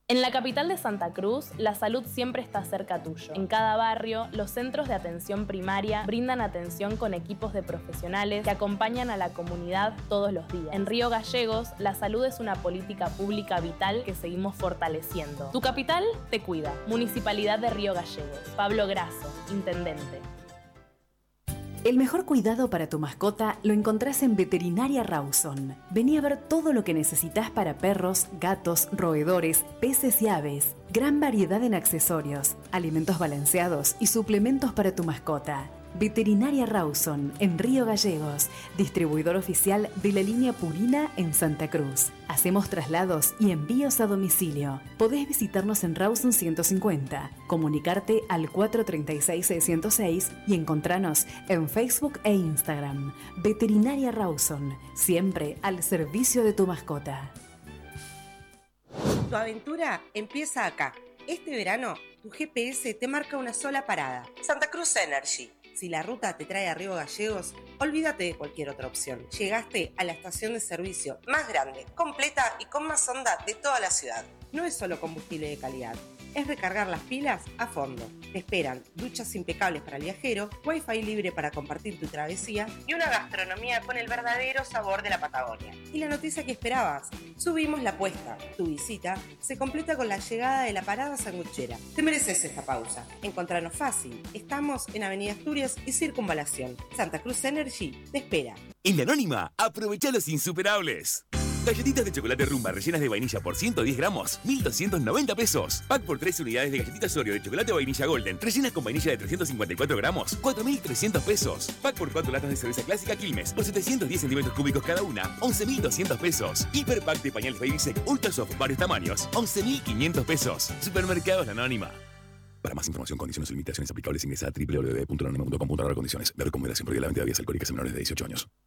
En la capital de Santa Cruz, la salud siempre está cerca tuyo. En cada barrio, los centros de atención primaria brindan atención con equipos de profesionales que acompañan a la comunidad todos los días. En Río Gallegos, la salud es una política pública vital que seguimos fortaleciendo. Tu capital te cuida. Municipalidad de Río Gallegos. Pablo Grasso, Intendente. El mejor cuidado para tu mascota lo encontrás en Veterinaria Rawson. Vení a ver todo lo que necesitas para perros, gatos, roedores, peces y aves. Gran variedad en accesorios, alimentos balanceados y suplementos para tu mascota. Veterinaria Rawson, en Río Gallegos, distribuidor oficial de la línea Purina en Santa Cruz. Hacemos traslados y envíos a domicilio. Podés visitarnos en Rawson 150, comunicarte al 436-606 y encontranos en Facebook e Instagram. Veterinaria Rawson, siempre al servicio de tu mascota. Tu aventura empieza acá. Este verano, tu GPS te marca una sola parada: Santa Cruz Energy. Si la ruta te trae a Río Gallegos, olvídate de cualquier otra opción. Llegaste a la estación de servicio más grande, completa y con más onda de toda la ciudad. No es solo combustible de calidad, es recargar las pilas a fondo. Te esperan duchas impecables para el viajero, wifi libre para compartir tu travesía y una gastronomía con el verdadero sabor de la Patagonia. Y la noticia que esperabas: subimos la apuesta. Tu visita se completa con la llegada de la parada sanguchera. Te mereces esta pausa. Encontranos fácil. Estamos en Avenida Asturias y Circunvalación. Santa Cruz Energy te espera. En La Anónima, aprovecha los insuperables. Galletitas de chocolate Rumba rellenas de vainilla por 110 gramos, 1.290 pesos. Pack por 3 unidades de galletitas Oreo de chocolate vainilla Golden, rellenas con vainilla de 354 gramos, 4.300 pesos. Pack por 4 latas de cerveza clásica Quilmes, por 710 centímetros cúbicos cada una, 11.200 pesos. Hiper Pack de pañales Baby Sec Ultra Soft, varios tamaños, 11.500 pesos. Supermercados La Anónima. Para más información, condiciones y limitaciones aplicables, ingresa a www.lanonima.com.ar. Condiciones. Ver con moderación porque la venta de bebidas alcohólicas a menores de 18 años.